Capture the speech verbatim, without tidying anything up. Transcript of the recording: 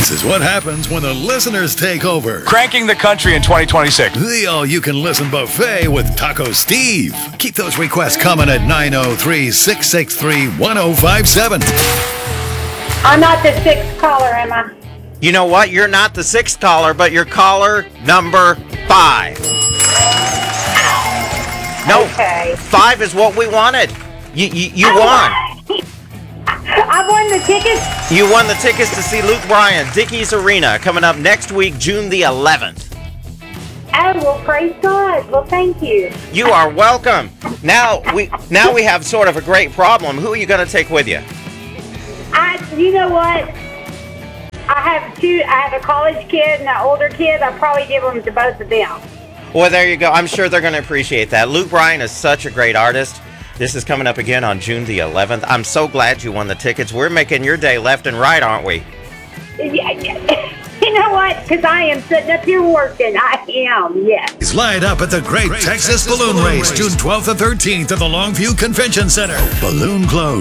This is what happens when the listeners take over. Cranking the country in twenty twenty-six. The all-you-can-listen buffet with Taco Steve. Keep those requests coming at nine oh three, six six three, one oh five seven. I'm not the sixth caller, am I? You know what? You're not the sixth caller, but you're caller number five. No, Okay. five is what we wanted. You you, you Oh, won. I won the tickets. You won the tickets to see Luke Bryan, Dickies Arena, coming up next week, June the eleventh. Oh, well, praise God. Well, thank you. You are welcome. Now we now we have sort of a great problem. Who are you going to take with you? I, you know what? I have two. I have a college kid and an older kid. I'll probably give them to both of them. Well, there you go. I'm sure they're going to appreciate that. Luke Bryan is such a great artist. This is coming up again on June the eleventh. I'm so glad you won the tickets. We're making your day left and right, aren't we? Yeah, yeah. You know what? Because I am sitting up here working. I am, yes. He's lined up at the Great, Texas, Balloon, Race, June twelfth and thirteenth at the Longview Convention Center. Balloon closed.